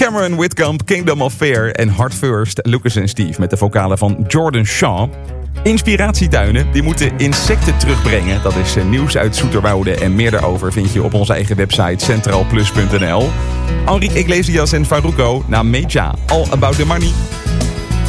Cameron Whitcomb, Kingdom of Fear en Heart First, Lucas en Steve met de vocalen van Jordan Shaw. Inspiratietuinen, die moeten insecten terugbrengen. Dat is nieuws uit Zoeterwoude en meer daarover vind je op onze eigen website centraalplus.nl. Enrique Iglesias en Farruko na Meja, All About The Money.